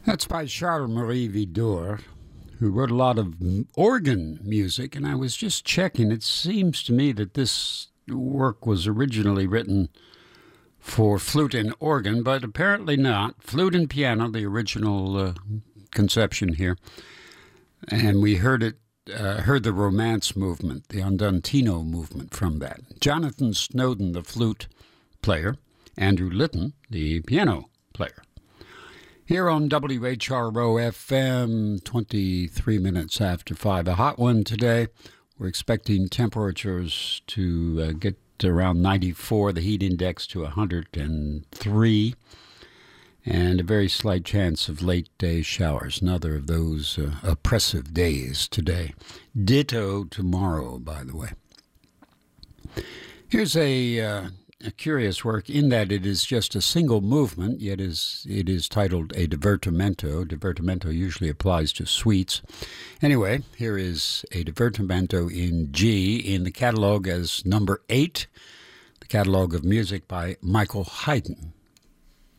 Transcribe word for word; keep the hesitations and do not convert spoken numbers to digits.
That's by Charles-Marie Widor, who wrote a lot of organ music, and I was just checking. It seems to me that this work was originally written for flute and organ, but apparently not. Flute and piano, the original uh, conception here. And we heard it, uh, heard the Romance movement, the Andantino movement from that. Jonathan Snowden, the flute player, Andrew Litton, the piano player. Here on W H R O F M, twenty-three minutes after five. A hot one today. We're expecting temperatures to uh, get to around ninety-four, the heat index to one hundred three, and a very slight chance of late day showers. Another of those uh, oppressive days today. Ditto tomorrow, by the way. Here's a... Uh, A curious work in that it is just a single movement, yet is it is titled a divertimento. Divertimento usually applies to suites. Anyway, here is a divertimento in G in the catalog as number eight, the catalog of music by Michael Haydn.